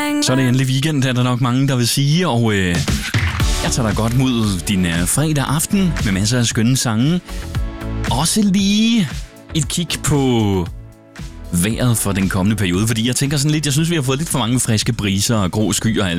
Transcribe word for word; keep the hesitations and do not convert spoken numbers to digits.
Så er det endelig weekend, er der nok mange, der vil sige, og øh, jeg tager dig godt mod din øh, fredag aften med masser af skønne sange. Også lige et kig på vejret for den kommende periode, fordi jeg tænker sådan lidt, jeg synes, vi har fået lidt for mange friske briser og grå skyer og alt